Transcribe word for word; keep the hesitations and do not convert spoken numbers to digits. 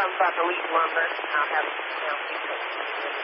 about the leaf lumber. I'll have, you know, people